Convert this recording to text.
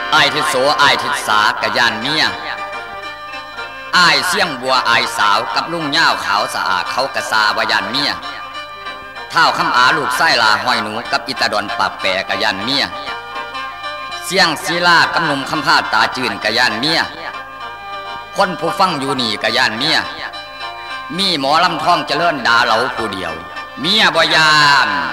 อายทิศโสอายทิศสากะยานเมียอายเสี่ยงบัวอายสาวกับลุงย่าวขาวสะอาดเขากะซาวายานเมียเท่าคำอาลูกไส้ลาห้อยหนูกับอิตาดอนปากแปรกะยานเมียเสี่ยงศิลากับหนุ่มคำพาดตาจืนกะยานเมียคนผู้ฟังอยู่นี่กะยานเมียมีหมอลำท่องเจริญดาเหลาผู้เดียวเมียบ่ยาน